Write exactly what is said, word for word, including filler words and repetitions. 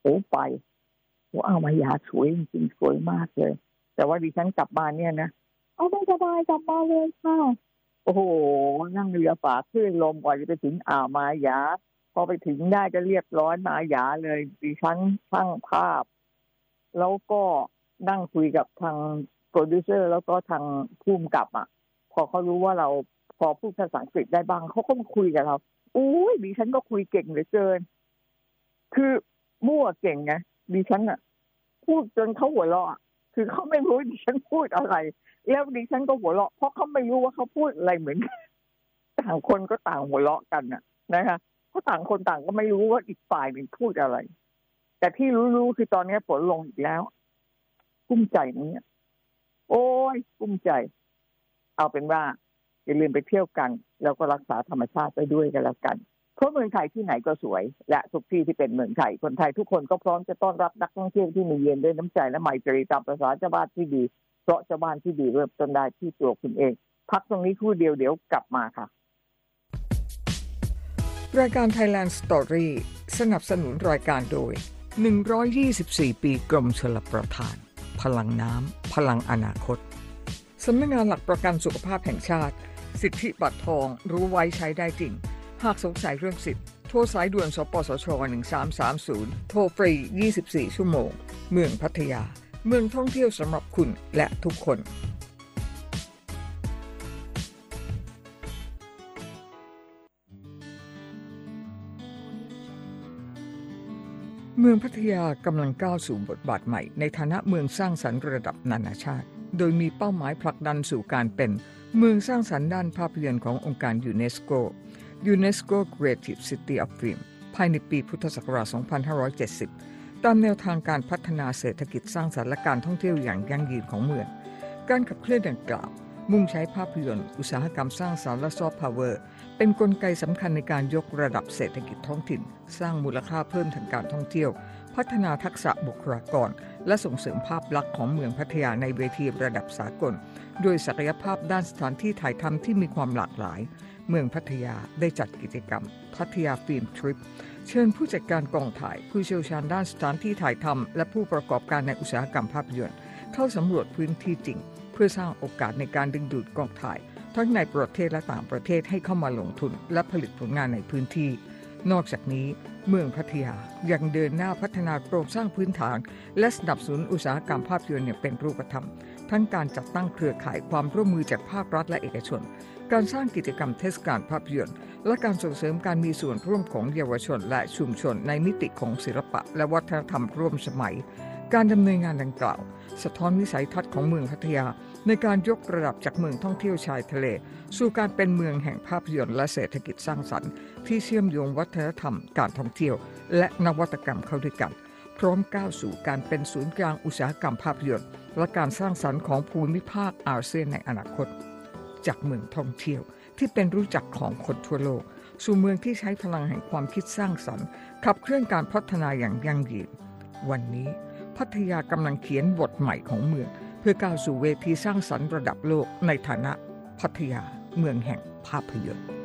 อ้ไปว่าเอามายาสวยจริงๆสวยมากเลยแต่ว่าดิฉันกลับมาเนี่ยนะเอาไม่สบายกลับมาเลยค่ะโอ้โหนั่งเรือฝ่าคลื่นลมกว่าจะไปถึงอ่าวมายาพอไปถึงได้ก็เรียบร้อยมายาเลยดิฉันช่างภาพแล้วก็นั่งคุยกับทางโปรดิวเซอร์แล้วก็ทางผู้กำกับอ่ะพอเขารู้ว่าเราพอพูดภาษาอังกฤษได้บ้างเขาก็มาคุยกับเราอุ้ยดิฉันก็คุยเก่งเหลือเกินคือมั่วเก่งไงดิฉันอ่ะพูดจนเขาหัวเราะคือเขาไม่รู้ดิฉันพูดอะไรแล้วดิฉันก็หัวเราะเพราะเขาไม่รู้ว่าเขาพูดอะไรเหมือนต่างคนก็ต่างหัวเราะกันน่ะนะคะเพราะต่างคนต่างก็ไม่รู้ว่าอีกฝ่ายหนึ่งพูดอะไรแต่ที่รู้ๆคือตอนนี้ฝนลงอีกแล้วกุ้มใจนี้โอ้ยกุ้มใจเอาเป็นว่าอย่าลืมไปเที่ยวกันแล้วก็รักษาธรรมชาติไปด้วยกันแล้วกันเพราะเมืองไทยที่ไหนก็สวยและทุกที่ที่เป็นเมืองไทยคนไทยทุกคนก็พร้อมจะต้อนรับนักท่องเที่ยวที่มีเย็นด้วยน้ำใจและไมตรีตามภาษาชาวบ้านที่ดีเพราะชาวบ้านที่ดีเริ่มต้นได้ที่ตัวคุณเองพักตรงนี้ครู่เดียวเดี๋ยวกลับมาค่ะรายการ Thailand Story สนับสนุนรายการโดยหนึ่งร้อยยี่สิบสี่ปีกรมชลประทานพลังน้ำพลังอนาคตสำนักงานหลักประกันสุขภาพแห่งชาติสิทธิบัตรทองรู้ไว้ใช้ได้จริงหากสงสัยเรื่องสิทธิ์โทรสายด่วนสปสชหนึ่งสามสามศูนย์โทรฟรียี่สิบสี่ชั่วโมงเมืองพัทยาเมืองท่องเที่ยวสำหรับคุณและทุกคนเมืองพัทยากำลังก้าวสู่บทบาทใหม่ในฐานะเมืองสร้างสรรค์ระดับนานาชาติโดยมีเป้าหมายผลักดันสู่การเป็นเมืองสร้างสรรค์ด้านภาพยนตร์ขององค์การยูเนสโก UNESCO Creative City of Film ภายในปีพุทธศักราช สองพันห้าร้อยเจ็ดสิบ ตามแนวทางการพัฒนาเศรษฐกิจสร้างสรรค์และการท่องเที่ยวอย่างยั่งยืนของเมืองการขับเคลื่อนดังกล่าวมุ่งใช้ภาพยนตร์อุตสาหกรรมสร้างสรรค์และซอฟต์พาวเวอร์เป็นกลไกสำคัญในการยกระดับเศรษฐกิจท้องถิ่นสร้างมูลค่าเพิ่มทางการท่องเที่ยวพัฒนาทักษะบุคลากรและส่งเสริมภาพลักษณ์ของเมืองพัทยาในเวทีระดับสากลโดยศักยภาพด้านสถานที่ถ่ายทำที่มีความหลากหลายเมืองพัทยาได้จัดกิจกรรมพัทยาฟิล์มทริปเชิญผู้จัดการกองถ่ายผู้เชี่ยวชาญด้านสถานที่ถ่ายทำและผู้ประกอบการในอุตสาหกรรมภาพยนตร์เข้าสำรวจพื้นที่จริงเพื่อสร้างโอกาสในการดึงดูดกองถ่ายทั้งในประเทศและต่างประเทศให้เข้ามาลงทุนและผลิตผลงานในพื้นที่นอกจากนี้เมืองพัทยายังเดินหน้าพัฒนาโครงสร้างพื้นฐานและสนับสนุนอุตสาหกรรมภาพยนตร์อย่างเป็นรูปธรรมทั้งการจัดตั้งเครือข่ายความร่วมมือจากภาครัฐและเอกชนการสร้างกิจกรรมเทศกาลภาพยนตร์และการส่งเสริมการมีส่วนร่วมของเยาวชนและชุมชนในมิติของศิลปะและวัฒนธรรมร่วมสมัยการดำเนินงานดังกล่าวสะท้อนวิสัยทัศน์ของเมืองพัทยาในการยกระดับจากเมืองท่องเที่ยวชายทะเลสู่การเป็นเมืองแห่งภาพยนตร์และเศรษฐกิจสร้างสรรค์ที่เชื่อมโยงวัฒนธรรมการท่องเที่ยวและนวัตกรรมเข้าด้วยกันพร้อมก้าวสู่การเป็นศูนย์กลางอุตสาหกรรมภาพยนตร์และการสร้างสรรค์ของภูมิภาคอาเซียนในอนาคตจากเมืองท่องเที่ยวที่เป็นรู้จักของคนทั่วโลกสู่เมืองที่ใช้พลังแห่งความคิดสร้างสรรค์ขับเคลื่อนการพัฒนาอย่างยั่งยืนวันนี้พัทยากำลังเขียนบทใหม่ของเมืองเพื่อก้าวสู่เวทีสร้างสรรค์ระดับโลกในฐานะพัทยาเมืองแห่งภาพยนตร์